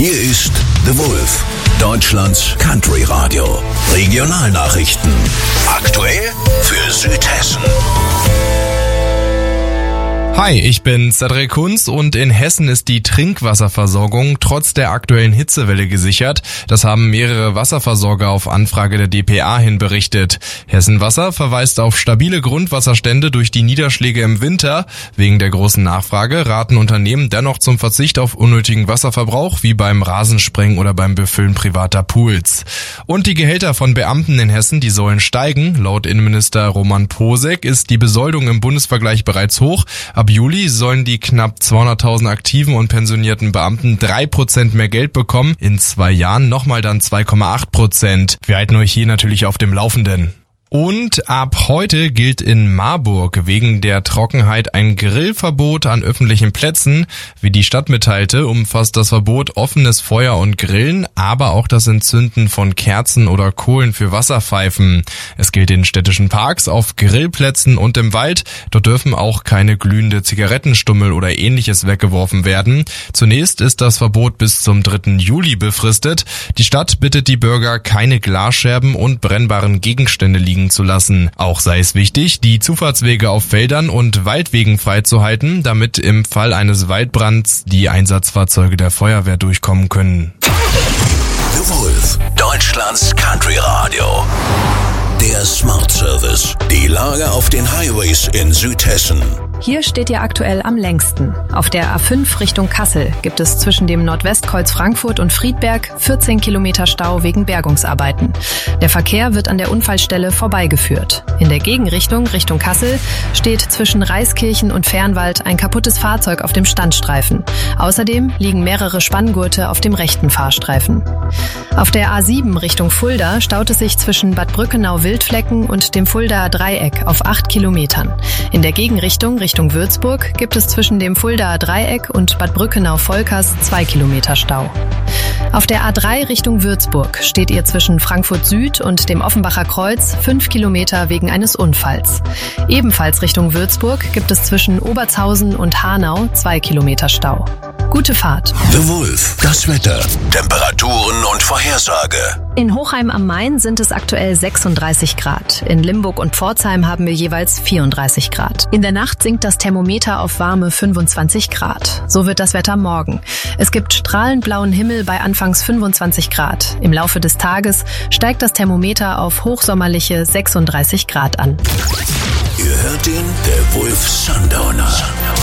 Hier ist The Wolf, Deutschlands Country Radio. Regionalnachrichten. Aktuell für Südhessen. Hi, ich bin Cedric Kunz und in Hessen ist die Trinkwasserversorgung trotz der aktuellen Hitzewelle gesichert. Das haben mehrere Wasserversorger auf Anfrage der dpa hin berichtet. Hessen Wasser verweist auf stabile Grundwasserstände durch die Niederschläge im Winter. Wegen der großen Nachfrage raten Unternehmen dennoch zum Verzicht auf unnötigen Wasserverbrauch, wie beim Rasensprengen oder beim Befüllen privater Pools. Und die Gehälter von Beamten in Hessen, die sollen steigen. Laut Innenminister Roman Posek ist die Besoldung im Bundesvergleich bereits hoch. Ab Juli sollen die knapp 200.000 aktiven und pensionierten Beamten 3% mehr Geld bekommen. In 2 Jahren nochmal dann 2,8%. Wir halten euch hier natürlich auf dem Laufenden. Und ab heute gilt in Marburg wegen der Trockenheit ein Grillverbot an öffentlichen Plätzen. Wie die Stadt mitteilte, umfasst das Verbot offenes Feuer und Grillen, aber auch das Entzünden von Kerzen oder Kohlen für Wasserpfeifen. Es gilt in städtischen Parks, auf Grillplätzen und im Wald. Dort dürfen auch keine glühende Zigarettenstummel oder ähnliches weggeworfen werden. Zunächst ist das Verbot bis zum 3. Juli befristet. Die Stadt bittet die Bürger, keine Glasscherben und brennbaren Gegenstände liegen zu lassen. Auch sei es wichtig, die Zufahrtswege auf Feldern und Waldwegen freizuhalten, damit im Fall eines Waldbrands die Einsatzfahrzeuge der Feuerwehr durchkommen können. The Wolf, Deutschlands Country Radio. Der Smart Service. Die Lage auf den Highways in Südhessen. Hier steht ihr aktuell am längsten. Auf der A5 Richtung Kassel gibt es zwischen dem Nordwestkreuz Frankfurt und Friedberg 14 Kilometer Stau wegen Bergungsarbeiten. Der Verkehr wird an der Unfallstelle vorbeigeführt. In der Gegenrichtung Richtung Kassel steht zwischen Reiskirchen und Fernwald ein kaputtes Fahrzeug auf dem Standstreifen. Außerdem liegen mehrere Spanngurte auf dem rechten Fahrstreifen. Auf der A7 Richtung Fulda staut es sich zwischen Bad Brückenau-Wildflecken und dem Fuldaer Dreieck auf 8 Kilometern. In der Gegenrichtung Richtung Würzburg gibt es zwischen dem Fuldaer Dreieck und Bad Brückenau-Volkers 2 Kilometer Stau. Auf der A3 Richtung Würzburg steht ihr zwischen Frankfurt Süd und dem Offenbacher Kreuz 5 Kilometer wegen eines Unfalls. Ebenfalls Richtung Würzburg gibt es zwischen Obertshausen und Hanau 2 Kilometer Stau. Gute Fahrt. The Wolf, das Wetter, Temperaturen und Vorhersage. In Hochheim am Main sind es aktuell 36 Grad. In Limburg und Pforzheim haben wir jeweils 34 Grad. In der Nacht sinkt das Thermometer auf warme 25 Grad. So wird das Wetter morgen. Es gibt strahlend blauen Himmel bei anfangs 25 Grad. Im Laufe des Tages steigt das Thermometer auf hochsommerliche 36 Grad an. Ihr hört den The Wolf Sundowner.